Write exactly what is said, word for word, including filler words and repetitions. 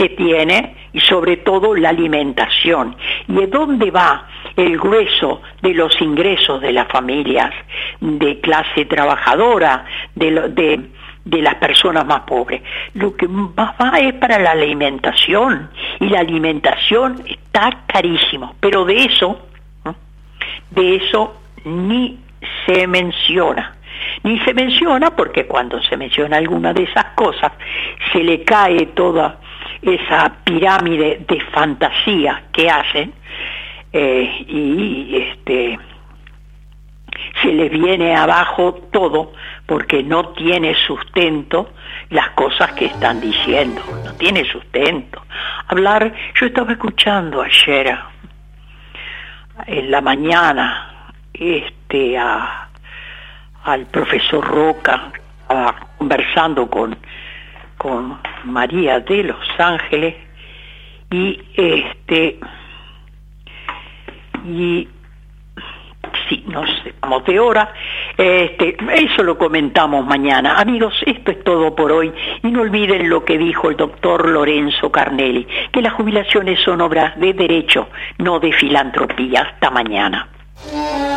que tiene y sobre todo la alimentación. ¿Y de dónde va el grueso de los ingresos de las familias de clase trabajadora, de, lo, de, de las personas más pobres? Lo que más va es para la alimentación, y la alimentación está carísimo, pero de eso, de eso ni se menciona. Ni se menciona porque cuando se menciona alguna de esas cosas se le cae toda esa pirámide de fantasía que hacen, eh, y este se les viene abajo todo porque no tiene sustento las cosas que están diciendo, no tiene sustento. Hablar, yo estaba escuchando ayer en la mañana este a al profesor Roca, estaba conversando con con María de Los Ángeles, y este y sí, no sé, vamos de hora, este, eso lo comentamos mañana. Amigos, esto es todo por hoy, y no olviden lo que dijo el doctor Lorenzo Carnelli, que las jubilaciones son obras de derecho, no de filantropía. Hasta mañana.